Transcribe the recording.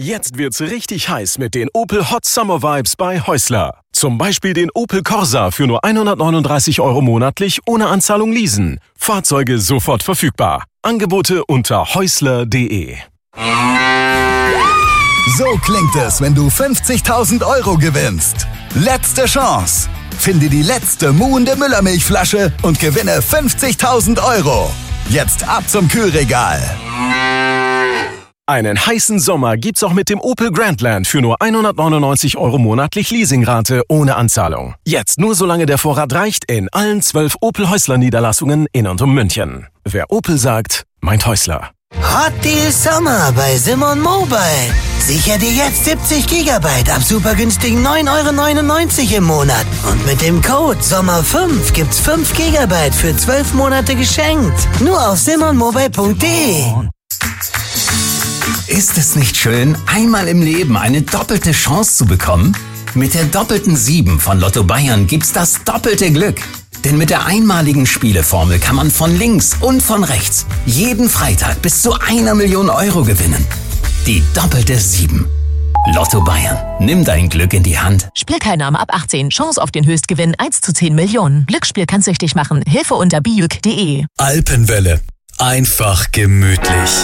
Jetzt wird's richtig heiß mit den Opel Hot Summer Vibes bei Häusler. Zum Beispiel den Opel Corsa für nur 139 € monatlich ohne Anzahlung leasen. Fahrzeuge sofort verfügbar. Angebote unter häusler.de. So klingt es, wenn du 50.000 € gewinnst. Letzte Chance. Finde die letzte muhende Müllermilchflasche und gewinne 50.000 €. Jetzt ab zum Kühlregal. Einen heißen Sommer gibt's auch mit dem Opel Grandland für nur 199 € monatlich Leasingrate ohne Anzahlung. Jetzt nur solange der Vorrat reicht in allen 12 Opel Häusler Niederlassungen in und um München. Wer Opel sagt, meint Häusler. Hot Deal Sommer bei Simon Mobile. Sicher dir jetzt 70 GB ab super günstigen 9,99 € im Monat. Und mit dem Code SOMMER5 gibt's 5 GB für 12 Monate geschenkt. Nur auf simonmobile.de. Ist es nicht schön, einmal im Leben eine doppelte Chance zu bekommen? Mit der doppelten 7 von Lotto Bayern gibt's das doppelte Glück. Denn mit der einmaligen Spieleformel kann man von links und von rechts jeden Freitag bis zu 1 Million € gewinnen. Die doppelte 7. Lotto Bayern. Nimm dein Glück in die Hand. Spielteilnahme ab 18. Chance auf den Höchstgewinn 1 zu 10 Millionen. Glücksspiel kann süchtig machen. Hilfe unter bijuk.de. Alpenwelle. Einfach gemütlich.